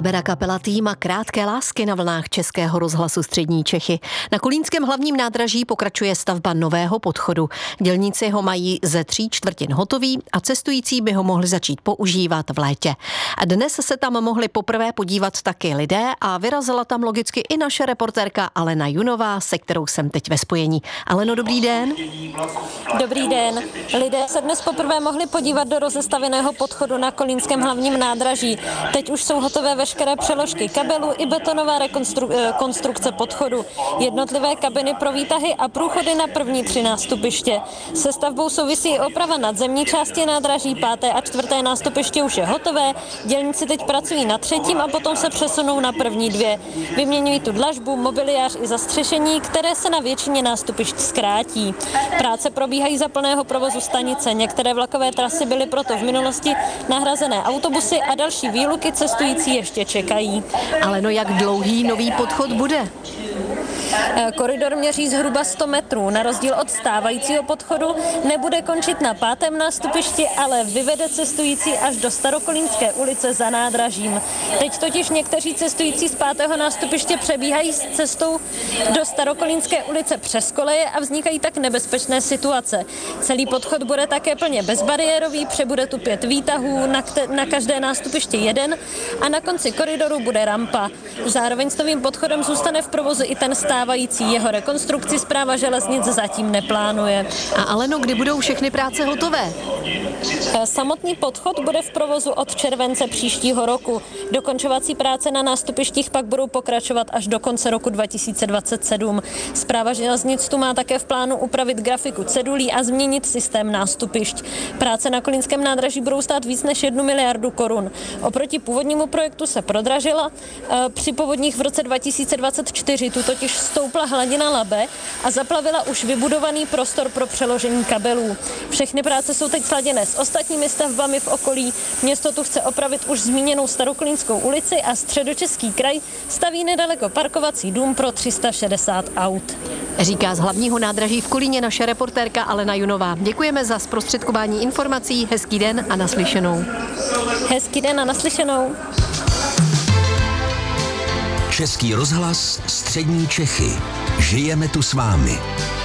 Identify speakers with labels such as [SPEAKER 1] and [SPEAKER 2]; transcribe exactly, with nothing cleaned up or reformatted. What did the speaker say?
[SPEAKER 1] Barbera Kapela Tým a Krátké lásky na vlnách Českého rozhlasu Střední Čechy. Na kolínském hlavním nádraží pokračuje stavba nového podchodu. Dělníci ho mají ze tří čtvrtin hotový a cestující by ho mohli začít používat v létě. A dnes se tam mohli poprvé podívat taky lidé a vyrazila tam logicky i naše reportérka Alena Junová, se kterou jsem teď ve spojení. Aleno, dobrý den.
[SPEAKER 2] Dobrý den. Lidé se dnes poprvé mohli podívat do rozestavěného podchodu na kolínském hlavním nádraží. Teď už jsou hotové veškeré přeložky kabelů i betonová rekonstru- konstrukce podchodu. Jednotlivé kabiny pro výtahy a průchody na první tři nástupiště. Se stavbou souvisí i oprava nadzemní části nádraží, páté a čtvrté nástupiště už je hotové. Dělníci teď pracují na třetím a potom se přesunou na první dvě. Vyměňují tu dlažbu, mobiliář i zastřešení, které se na většině nástupišť zkrátí. Práce probíhají za plného provozu stanice. Některé vlakové trasy byly proto v minulosti nahrazené autobusy a další výluky cestující ještě čekají.
[SPEAKER 1] Ale no, jak dlouhý nový podchod bude?
[SPEAKER 2] Koridor měří zhruba sto metrů. Na rozdíl od stávajícího podchodu nebude končit na pátém nástupišti, ale vyvede cestující až do Starokolínské ulice za nádražím. Teď totiž někteří cestující z pátého nástupiště přebíhají s cestou do Starokolínské ulice přes koleje a vznikají tak nebezpečné situace. Celý podchod bude také plně bezbariérový, přebude tu pět výtahů, na, kte- na každé nástupiště jeden a na konci koridoru bude rampa. Zároveň s novým podchodem zůstane v provozu i ten stávající. Jeho rekonstrukci Správa železnic zatím neplánuje.
[SPEAKER 1] A Aleno, kdy budou všechny práce hotové?
[SPEAKER 2] Samotný podchod bude v provozu od července příštího roku. Dokončovací práce na nástupištích pak budou pokračovat až do konce roku dva tisíce dvacet sedm. Správa železnic tu má také v plánu upravit grafiku cedulí a změnit systém nástupišť. Práce na kolínském nádraží budou stát víc než jednu miliardu korun. Oproti původnímu projektu se prodražila. Při povodních v roce dva tisíce dvacet čtyři tu totiž stoupla hladina Labe a zaplavila už vybudovaný prostor pro přeložení kabelů. Všechny práce jsou teď sladěné s ostatními stavbami v okolí. Město tu chce opravit už zmíněnou Starokolínskou ulici a Středočeský kraj staví nedaleko parkovací dům pro tři sta šedesát aut.
[SPEAKER 1] Říká z hlavního nádraží v Kolíně naše reportérka Alena Junová. Děkujeme za zprostředkování informací. Hezký den a naslyšenou.
[SPEAKER 2] Hezký den a naslyšenou.
[SPEAKER 3] Český rozhlas Střední Čechy. Žijeme tu s vámi.